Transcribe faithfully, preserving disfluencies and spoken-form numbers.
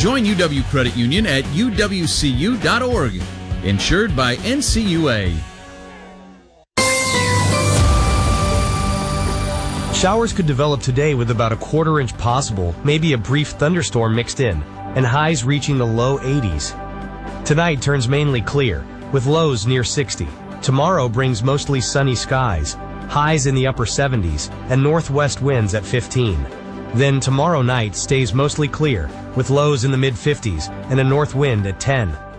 Join U W Credit Union at U W C U dot org. Insured by N C U A. Showers could develop today with about a quarter inch possible, maybe a brief thunderstorm mixed in, and highs reaching the low eighties. Tonight turns mainly clear, with lows near sixty. Tomorrow brings mostly sunny skies, highs in the upper seventies, and northwest winds at fifteen. Then tomorrow night stays mostly clear, with lows in the mid fifties and a north wind at ten.